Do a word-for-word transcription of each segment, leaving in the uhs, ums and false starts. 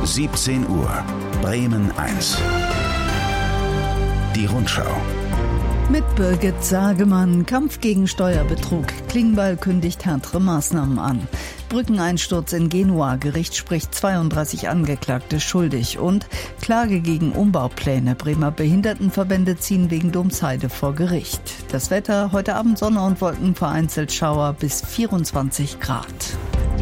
siebzehn Uhr, Bremen eins. Die Rundschau. Mit Birgit Sagemann. Kampf gegen Steuerbetrug. Klingbeil kündigt härtere Maßnahmen an. Brückeneinsturz in Genua. Gericht spricht zweiunddreißig Angeklagte schuldig. Und Klage gegen Umbaupläne. Bremer Behindertenverbände ziehen wegen Domsheide vor Gericht. Das Wetter: heute Abend Sonne und Wolken, vereinzelt Schauer, bis vierundzwanzig Grad.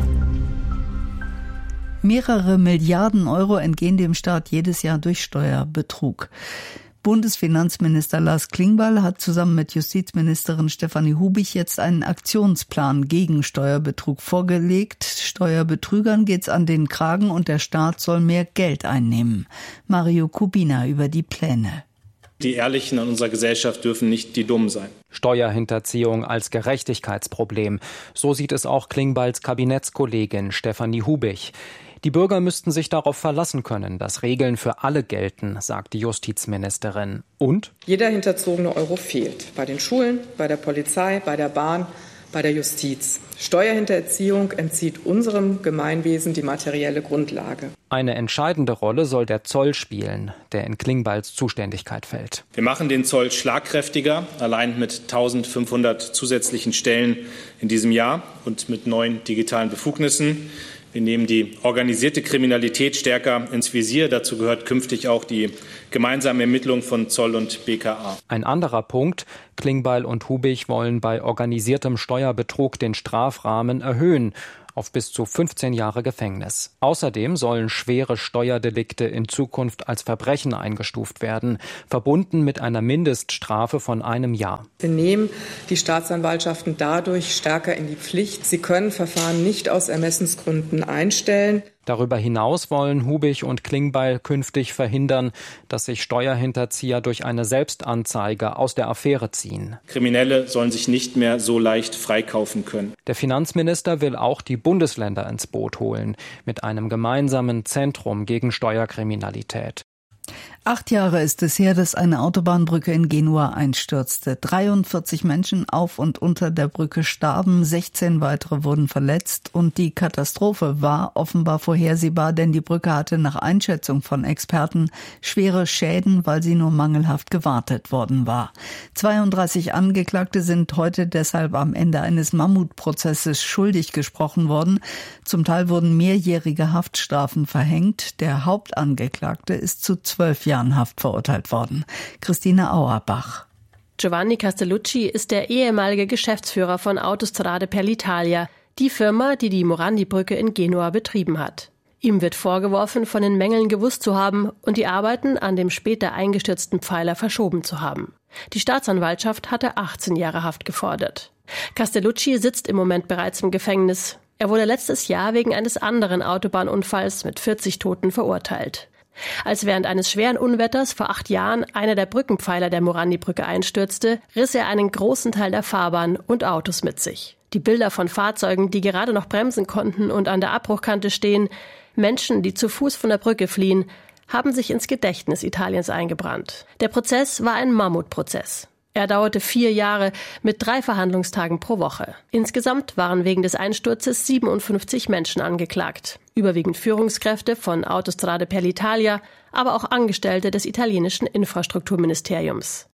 Mehrere Milliarden Euro entgehen dem Staat jedes Jahr durch Steuerbetrug. Bundesfinanzminister Lars Klingbeil hat zusammen mit Justizministerin Stefanie Hubich jetzt einen Aktionsplan gegen Steuerbetrug vorgelegt. Steuerbetrügern geht's an den Kragen und der Staat soll mehr Geld einnehmen. Mario Kubina über die Pläne. Die Ehrlichen an unserer Gesellschaft dürfen nicht die Dummen sein. Steuerhinterziehung als Gerechtigkeitsproblem. So sieht es auch Klingbeils Kabinettskollegin Stefanie Hubich. Die Bürger müssten sich darauf verlassen können, dass Regeln für alle gelten, sagt die Justizministerin. Und? Jeder hinterzogene Euro fehlt. Bei den Schulen, bei der Polizei, bei der Bahn, bei der Justiz. Steuerhinterziehung entzieht unserem Gemeinwesen die materielle Grundlage. Eine entscheidende Rolle soll der Zoll spielen, der in Klingbeils Zuständigkeit fällt. Wir machen den Zoll schlagkräftiger, allein mit eintausendfünfhundert zusätzlichen Stellen in diesem Jahr und mit neuen digitalen Befugnissen. Wir nehmen die organisierte Kriminalität stärker ins Visier. Dazu gehört künftig auch die gemeinsame Ermittlung von Zoll und B K A. Ein anderer Punkt: Klingbeil und Hubich wollen bei organisiertem Steuerbetrug den Strafrahmen erhöhen auf bis zu fünfzehn Jahre Gefängnis. Außerdem sollen schwere Steuerdelikte in Zukunft als Verbrechen eingestuft werden, verbunden mit einer Mindeststrafe von einem Jahr. Wir nehmen die Staatsanwaltschaften dadurch stärker in die Pflicht. Sie können Verfahren nicht aus Ermessensgründen einstellen. Darüber hinaus wollen Hubich und Klingbeil künftig verhindern, dass sich Steuerhinterzieher durch eine Selbstanzeige aus der Affäre ziehen. Kriminelle sollen sich nicht mehr so leicht freikaufen können. Der Finanzminister will auch die Bundesländer ins Boot holen, mit einem gemeinsamen Zentrum gegen Steuerkriminalität. Acht Jahre ist es her, dass eine Autobahnbrücke in Genua einstürzte. dreiundvierzig Menschen auf und unter der Brücke starben, sechzehn weitere wurden verletzt und die Katastrophe war offenbar vorhersehbar, denn die Brücke hatte nach Einschätzung von Experten schwere Schäden, weil sie nur mangelhaft gewartet worden war. zweiunddreißig Angeklagte sind heute deshalb am Ende eines Mammutprozesses schuldig gesprochen worden. Zum Teil wurden mehrjährige Haftstrafen verhängt. Der Hauptangeklagte ist zu zwölf Jahren Haft verurteilt worden. Christina Auerbach. Giovanni Castellucci ist der ehemalige Geschäftsführer von Autostrade per l'Italia, die Firma, die die Morandi-Brücke in Genua betrieben hat. Ihm wird vorgeworfen, von den Mängeln gewusst zu haben und die Arbeiten an dem später eingestürzten Pfeiler verschoben zu haben. Die Staatsanwaltschaft hatte achtzehn Jahre Haft gefordert. Castellucci sitzt im Moment bereits im Gefängnis. Er wurde letztes Jahr wegen eines anderen Autobahnunfalls mit vierzig Toten verurteilt. Als während eines schweren Unwetters vor acht Jahren einer der Brückenpfeiler der Morandi-Brücke einstürzte, riss er einen großen Teil der Fahrbahn und Autos mit sich. Die Bilder von Fahrzeugen, die gerade noch bremsen konnten und an der Abbruchkante stehen, Menschen, die zu Fuß von der Brücke fliehen, haben sich ins Gedächtnis Italiens eingebrannt. Der Prozess war ein Mammutprozess. Er dauerte vier Jahre mit drei Verhandlungstagen pro Woche. Insgesamt waren wegen des Einsturzes siebenundfünfzig Menschen angeklagt. Überwiegend Führungskräfte von Autostrade per l'Italia, aber auch Angestellte des italienischen Infrastrukturministeriums.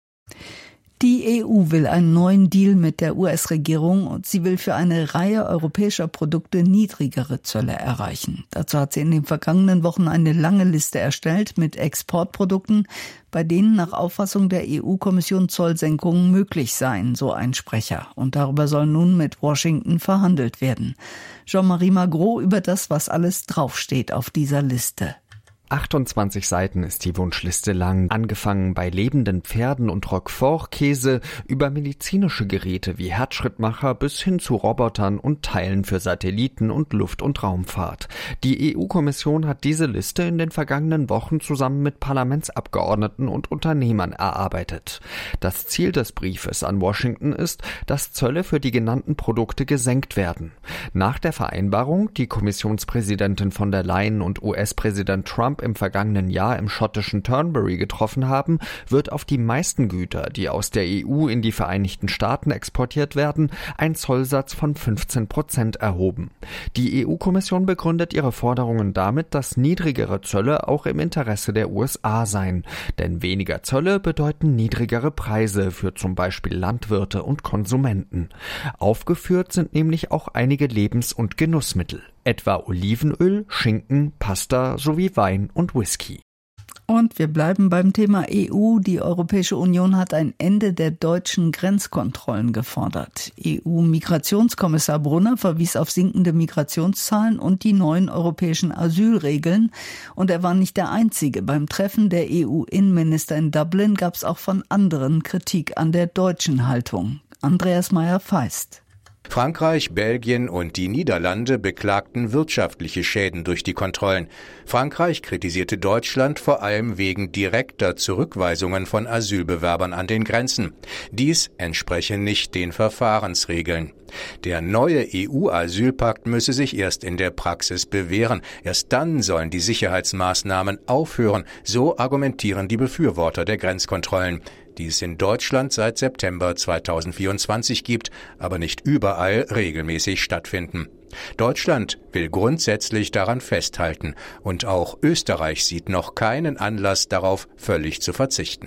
Die E U will einen neuen Deal mit der U S-Regierung und sie will für eine Reihe europäischer Produkte niedrigere Zölle erreichen. Dazu hat sie in den vergangenen Wochen eine lange Liste erstellt mit Exportprodukten, bei denen nach Auffassung der E U-Kommission Zollsenkungen möglich seien, so ein Sprecher. Und darüber soll nun mit Washington verhandelt werden. Jean-Marie Magro über das, was alles draufsteht auf dieser Liste. achtundzwanzig Seiten ist die Wunschliste lang, angefangen bei lebenden Pferden und Roquefort-Käse über medizinische Geräte wie Herzschrittmacher bis hin zu Robotern und Teilen für Satelliten und Luft- und Raumfahrt. Die E U-Kommission hat diese Liste in den vergangenen Wochen zusammen mit Parlamentsabgeordneten und Unternehmern erarbeitet. Das Ziel des Briefes an Washington ist, dass Zölle für die genannten Produkte gesenkt werden. Nach der Vereinbarung, die Kommissionspräsidentin von der Leyen und U S-Präsident Trump im vergangenen Jahr im schottischen Turnberry getroffen haben, wird auf die meisten Güter, die aus der E U in die Vereinigten Staaten exportiert werden, ein Zollsatz von fünfzehn Prozent erhoben. Die E U-Kommission begründet ihre Forderungen damit, dass niedrigere Zölle auch im Interesse der U S A seien. Denn weniger Zölle bedeuten niedrigere Preise für zum Beispiel Landwirte und Konsumenten. Aufgeführt sind nämlich auch einige Lebens- und Genussmittel, etwa Olivenöl, Schinken, Pasta sowie Wein und Whisky. Und wir bleiben beim Thema E U. Die Europäische Union hat ein Ende der deutschen Grenzkontrollen gefordert. E U-Migrationskommissar Brunner verwies auf sinkende Migrationszahlen und die neuen europäischen Asylregeln. Und er war nicht der Einzige. Beim Treffen der E U-Innenminister in Dublin gab es auch von anderen Kritik an der deutschen Haltung. Andreas Meyer-Feist. Frankreich, Belgien und die Niederlande beklagten wirtschaftliche Schäden durch die Kontrollen. Frankreich kritisierte Deutschland vor allem wegen direkter Zurückweisungen von Asylbewerbern an den Grenzen. Dies entspreche nicht den Verfahrensregeln. Der neue E U-Asylpakt müsse sich erst in der Praxis bewähren. Erst dann sollen die Sicherheitsmaßnahmen aufhören, so argumentieren die Befürworter der Grenzkontrollen, die es in Deutschland seit September zweitausendvierundzwanzig gibt, aber nicht überall regelmäßig stattfinden. Deutschland will grundsätzlich daran festhalten und auch Österreich sieht noch keinen Anlass darauf, völlig zu verzichten.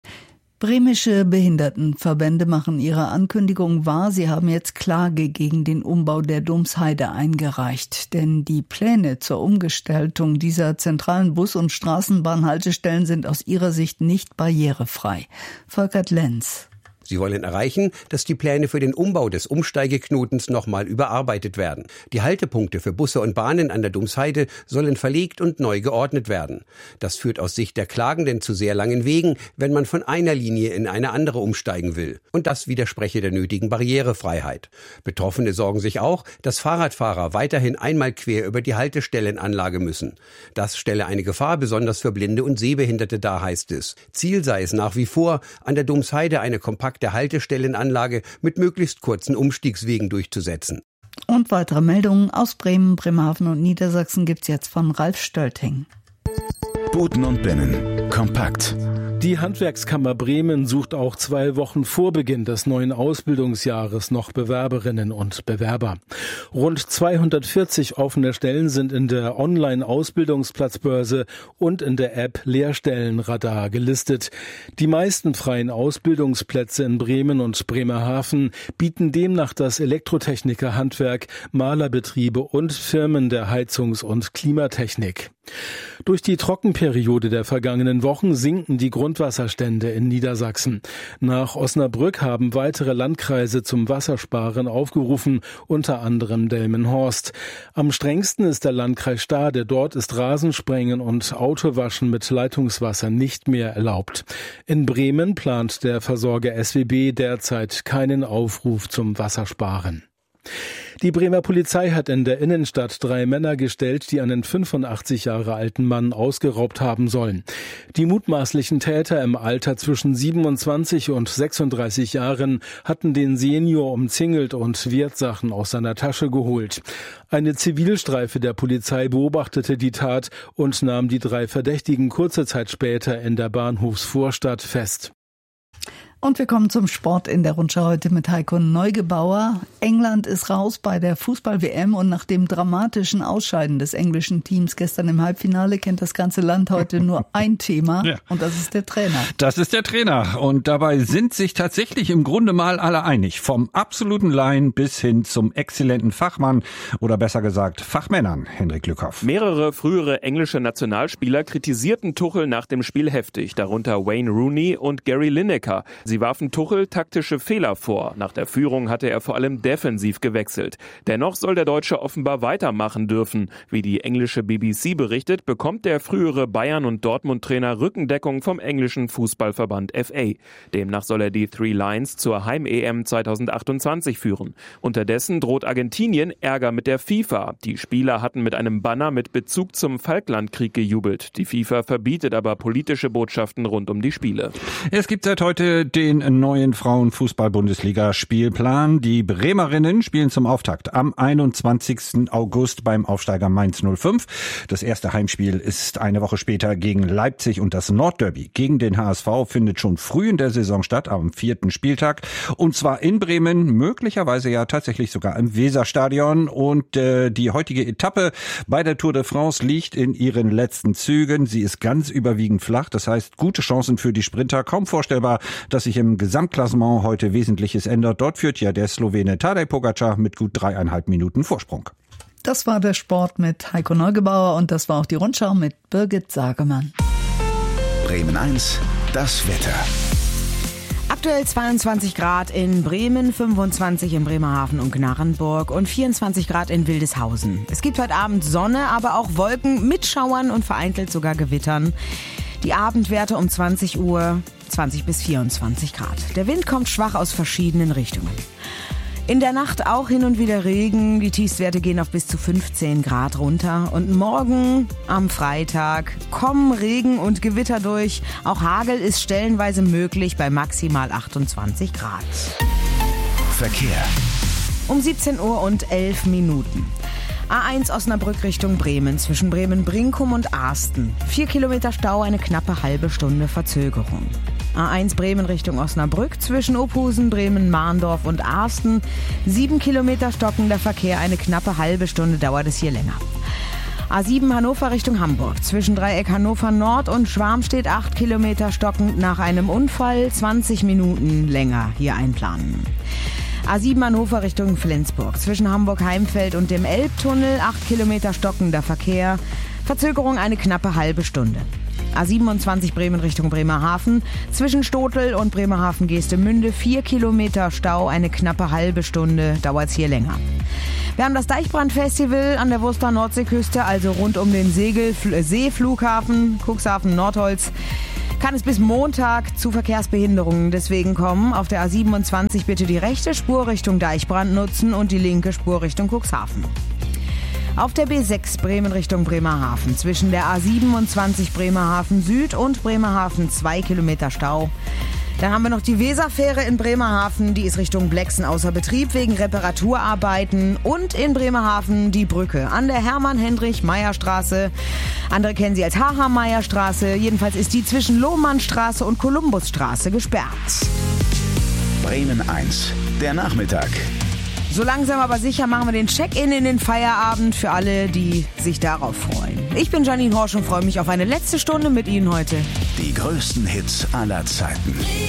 Bremische Behindertenverbände machen ihre Ankündigung wahr. Sie haben jetzt Klage gegen den Umbau der Domsheide eingereicht. Denn die Pläne zur Umgestaltung dieser zentralen Bus- und Straßenbahnhaltestellen sind aus ihrer Sicht nicht barrierefrei. Volkert Lenz. Sie wollen erreichen, dass die Pläne für den Umbau des Umsteigeknotens nochmal überarbeitet werden. Die Haltepunkte für Busse und Bahnen an der Domsheide sollen verlegt und neu geordnet werden. Das führt aus Sicht der Klagenden zu sehr langen Wegen, wenn man von einer Linie in eine andere umsteigen will. Und das widerspreche der nötigen Barrierefreiheit. Betroffene sorgen sich auch, dass Fahrradfahrer weiterhin einmal quer über die Haltestellenanlage müssen. Das stelle eine Gefahr besonders für Blinde und Sehbehinderte dar, heißt es. Ziel sei es nach wie vor, an der Domsheide eine kompakte der Haltestellenanlage mit möglichst kurzen Umstiegswegen durchzusetzen. Und weitere Meldungen aus Bremen, Bremerhaven und Niedersachsen gibt's jetzt von Ralf Stölting. Buten und Binnen. Kompakt. Die Handwerkskammer Bremen sucht auch zwei Wochen vor Beginn des neuen Ausbildungsjahres noch Bewerberinnen und Bewerber. Rund zweihundertvierzig offene Stellen sind in der Online-Ausbildungsplatzbörse und in der App Lehrstellenradar gelistet. Die meisten freien Ausbildungsplätze in Bremen und Bremerhaven bieten demnach das Elektrotechniker-Handwerk, Malerbetriebe und Firmen der Heizungs- und Klimatechnik. Durch die Trockenperiode der vergangenen Wochen sinken die Grundwasserstände in Niedersachsen. Nach Osnabrück haben weitere Landkreise zum Wassersparen aufgerufen, unter anderem Delmenhorst. Am strengsten ist der Landkreis Stade. Dort ist Rasensprengen und Autowaschen mit Leitungswasser nicht mehr erlaubt. In Bremen plant der Versorger S W B derzeit keinen Aufruf zum Wassersparen. Die Bremer Polizei hat in der Innenstadt drei Männer gestellt, die einen fünfundachtzig Jahre alten Mann ausgeraubt haben sollen. Die mutmaßlichen Täter im Alter zwischen siebenundzwanzig und sechsunddreißig Jahren hatten den Senior umzingelt und Wertsachen aus seiner Tasche geholt. Eine Zivilstreife der Polizei beobachtete die Tat und nahm die drei Verdächtigen kurze Zeit später in der Bahnhofsvorstadt fest. Und wir kommen zum Sport in der Rundschau heute mit Heiko Neugebauer. England ist raus bei der Fußball-W M und nach dem dramatischen Ausscheiden des englischen Teams gestern im Halbfinale kennt das ganze Land heute nur ein Thema, ja. Und das ist der Trainer. Das ist der Trainer und dabei sind sich tatsächlich im Grunde mal alle einig. Vom absoluten Laien bis hin zum exzellenten Fachmann oder besser gesagt Fachmännern, Hendrik Lückhoff. Mehrere frühere englische Nationalspieler kritisierten Tuchel nach dem Spiel heftig, darunter Wayne Rooney und Gary Lineker. Sie warfen Tuchel taktische Fehler vor. Nach der Führung hatte er vor allem defensiv gewechselt. Dennoch soll der Deutsche offenbar weitermachen dürfen. Wie die englische B B C berichtet, bekommt der frühere Bayern- und Dortmund-Trainer Rückendeckung vom englischen Fußballverband F A. Demnach soll er die Three Lions zur Heim-E M zweitausendachtundzwanzig führen. Unterdessen droht Argentinien Ärger mit der FIFA. Die Spieler hatten mit einem Banner mit Bezug zum Falklandkrieg gejubelt. Die FIFA verbietet aber politische Botschaften rund um die Spiele. Es gibt seit heute den den neuen Frauenfußball-Bundesliga-Spielplan. Die Bremerinnen spielen zum Auftakt am einundzwanzigsten August beim Aufsteiger Mainz null fünf. Das erste Heimspiel ist eine Woche später gegen Leipzig und das Nordderby gegen den H S V findet schon früh in der Saison statt, am vierten Spieltag. Und zwar in Bremen, möglicherweise ja tatsächlich sogar im Weserstadion. Und äh, die heutige Etappe bei der Tour de France liegt in ihren letzten Zügen. Sie ist ganz überwiegend flach, das heißt gute Chancen für die Sprinter. Kaum vorstellbar, dass sich im Gesamtklassement heute Wesentliches ändert. Dort führt ja der Slowene Tadej Pogačar mit gut dreieinhalb Minuten Vorsprung. Das war der Sport mit Heiko Neugebauer und das war auch die Rundschau mit Birgit Sagemann. Bremen eins, das Wetter. Aktuell zweiundzwanzig Grad in Bremen, fünfundzwanzig in Bremerhaven und Gnarrenburg und vierundzwanzig Grad in Wildeshausen. Es gibt heute Abend Sonne, aber auch Wolken mit Schauern und vereinzelt sogar Gewittern. Die Abendwerte um zwanzig Uhr, zwanzig bis vierundzwanzig Grad. Der Wind kommt schwach aus verschiedenen Richtungen. In der Nacht auch hin und wieder Regen. Die Tiefstwerte gehen auf bis zu fünfzehn Grad runter. Und morgen am Freitag kommen Regen und Gewitter durch. Auch Hagel ist stellenweise möglich bei maximal achtundzwanzig Grad. Verkehr. Um siebzehn Uhr und elf Minuten. A eins Osnabrück Richtung Bremen, zwischen Bremen-Brinkum und Asten. Vier Kilometer Stau, eine knappe halbe Stunde Verzögerung. A eins Bremen Richtung Osnabrück, zwischen Ophusen, Bremen-Mahndorf und Asten. Sieben Kilometer stockender Verkehr, eine knappe halbe Stunde dauert es hier länger. A sieben Hannover Richtung Hamburg, zwischen Dreieck Hannover Nord und Schwarmstedt, acht Kilometer stockend nach einem Unfall, zwanzig Minuten länger hier einplanen. A sieben Hannover Richtung Flensburg, zwischen Hamburg-Heimfeld und dem Elbtunnel, acht Kilometer stockender Verkehr, Verzögerung eine knappe halbe Stunde. A siebenundzwanzig Bremen Richtung Bremerhaven, zwischen Stotel und Bremerhaven-Geestemünde, vier Kilometer Stau, eine knappe halbe Stunde, dauert's hier länger. Wir haben das Deichbrand-Festival an der Wurster Nordseeküste, also rund um den Segel- Seeflughafen, Cuxhaven Nordholz. Kann es bis Montag zu Verkehrsbehinderungen deswegen kommen. Auf der A siebenundzwanzig bitte die rechte Spur Richtung Deichbrand nutzen und die linke Spur Richtung Cuxhaven. Auf der B sechs Bremen Richtung Bremerhaven, zwischen der A siebenundzwanzig Bremerhaven Süd und Bremerhaven zwei Kilometer Stau. Dann haben wir noch die Weserfähre in Bremerhaven, die ist Richtung Blexen außer Betrieb wegen Reparaturarbeiten. Und in Bremerhaven die Brücke an der Hermann-Hendrich-Meyer-Straße. Andere kennen sie als Haha-Meyer-Straße. Jedenfalls ist die zwischen Lohmannstraße und Kolumbusstraße gesperrt. Bremen eins, der Nachmittag. So langsam aber sicher machen wir den Check-in in den Feierabend für alle, die sich darauf freuen. Ich bin Janine Horsch und freue mich auf eine letzte Stunde mit Ihnen heute. Die größten Hits aller Zeiten.